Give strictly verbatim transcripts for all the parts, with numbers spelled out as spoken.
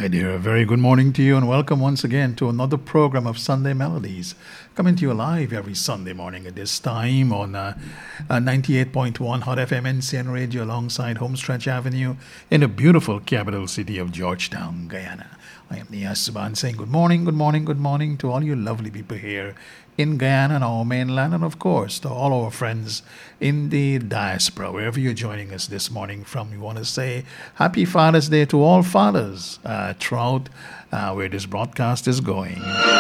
Hi dear, a very good morning to you and welcome once again to another program of Sunday Melodies. Coming to you live every Sunday morning at this time on uh, uh, ninety-eight point one Hot F M N C N Radio alongside Homestretch Avenue in the beautiful capital city of Georgetown, Guyana. I am Nias Suban saying good morning, good morning, good morning to all you lovely people here in Guyana and our mainland, and of course to all our friends in the diaspora, wherever you're joining us this morning from. We want to say Happy Father's Day to all fathers uh, throughout uh, where this broadcast is going.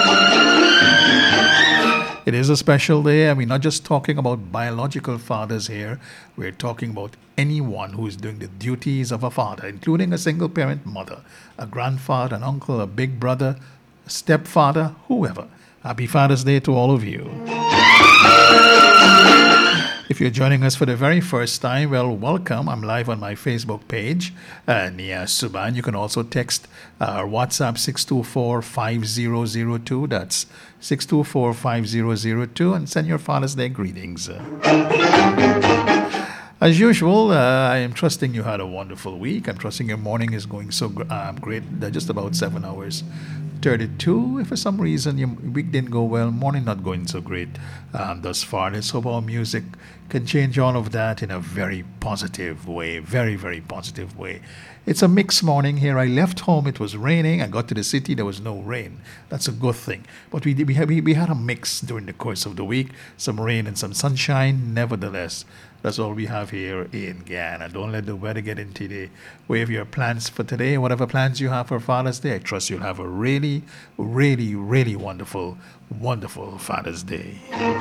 It is a special day, and we're not just talking about biological fathers here. We're talking about anyone who is doing the duties of a father, including a single parent mother, a grandfather, an uncle, a big brother, a stepfather, whoever. Happy Father's Day to all of you. If you're joining us for the very first time, well, welcome. I'm live on my Facebook page, uh, Nia Suban. You can also text our WhatsApp six two four, five zero zero two. That's six two four, five zero zero two, and send your Father's Day greetings. As usual, uh, I am trusting you had a wonderful week. I'm trusting your morning is going so gr- um, great. They're just about seven hours. thirty-two. If for some reason your week didn't go well, morning not going so great um, thus far. Let's hope our music can change all of that in a very positive way. Very, very positive way. It's a mixed morning here. I left home, it was raining. I got to the city, there was no rain. That's a good thing. But we did, we had, we, we had a mix during the course of the week. Some rain and some sunshine. Nevertheless, that's all we have here in Guyana. Don't let the weather get into the way of your plans for today. Whatever plans you have for Father's Day, I trust you'll have a really, really, really wonderful, wonderful Father's Day.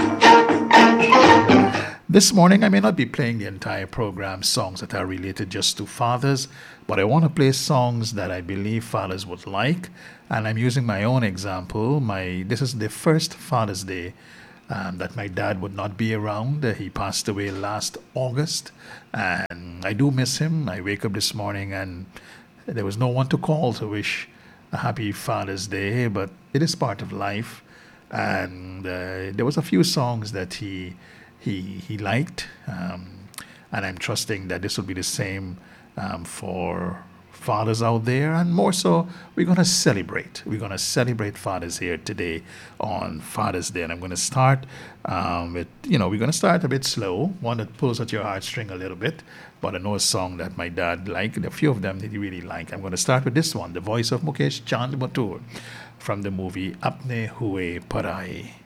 This morning, I may not be playing the entire program, songs that are related just to fathers, but I want to play songs that I believe fathers would like. And I'm using my own example. My This is the first Father's Day Um, that my dad would not be around. Uh, he passed away last August, and I do miss him. I wake up this morning and there was no one to call to wish a happy Father's Day, but it is part of life. And uh, there was a few songs that he he he liked, um, and I'm trusting that this will be the same um, for fathers out there, and more so, we're going to celebrate. We're going to celebrate fathers here today on Father's Day. And I'm going to start um, with, you know, we're going to start a bit slow, one that pulls at your heartstring a little bit, but I know a song that my dad liked, a few of them that he really liked. I'm going to start with this one, the voice of Mukesh Chand Mathur from the movie Apne Hue Parai.